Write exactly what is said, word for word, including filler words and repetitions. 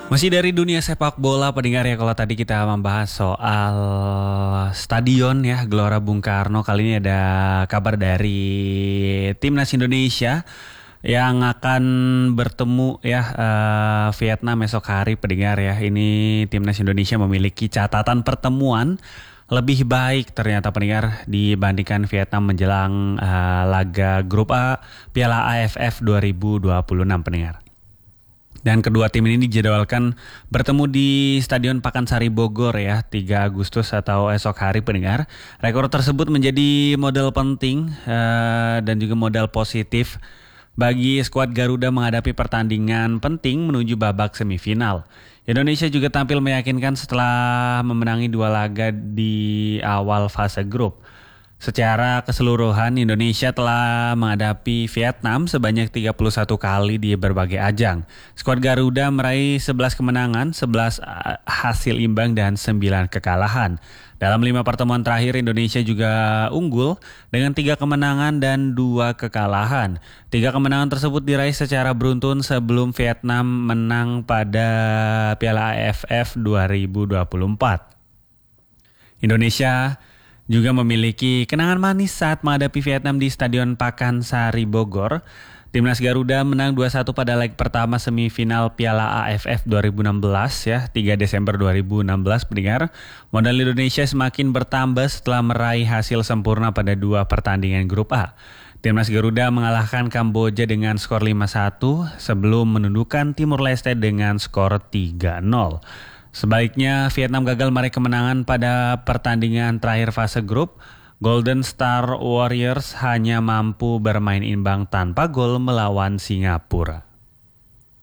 Masih dari dunia sepak bola pendengar ya, kalau tadi kita membahas soal stadion ya Gelora Bung Karno, kali ini ada kabar dari Timnas Indonesia yang akan bertemu ya eh, Vietnam esok hari pendengar ya. Ini Timnas Indonesia memiliki catatan pertemuan lebih baik ternyata pendengar dibandingkan Vietnam menjelang eh, laga grup A Piala A F F dua ribu dua puluh enam pendengar. Dan kedua tim ini dijadwalkan bertemu di Stadion Pakansari Bogor ya tiga Agustus atau esok hari pendengar. Rekor tersebut menjadi modal penting uh, dan juga modal positif bagi skuad Garuda menghadapi pertandingan penting menuju babak semifinal. Indonesia juga tampil meyakinkan setelah memenangi dua laga di awal fase grup. Secara keseluruhan Indonesia telah menghadapi Vietnam sebanyak tiga puluh satu kali di berbagai ajang. Skuad Garuda meraih sebelas kemenangan, sebelas hasil imbang dan sembilan kekalahan. Dalam lima pertemuan terakhir Indonesia juga unggul dengan tiga kemenangan dan dua kekalahan. Tiga kemenangan tersebut diraih secara beruntun sebelum Vietnam menang pada Piala A F F dua ribu dua puluh empat. Indonesia juga memiliki kenangan manis saat menghadapi Vietnam di Stadion Pakansari Bogor. Timnas Garuda menang dua satu pada leg pertama semifinal Piala A F F dua ribu enam belas ya, tiga Desember dua ribu enam belas pendengar. Modal Indonesia semakin bertambah setelah meraih hasil sempurna pada dua pertandingan grup A. Timnas Garuda mengalahkan Kamboja dengan skor lima satu sebelum menundukkan Timur Leste dengan skor tiga nol. Sebaliknya, Vietnam gagal meraih kemenangan pada pertandingan terakhir fase grup. Golden Star Warriors hanya mampu bermain imbang tanpa gol melawan Singapura.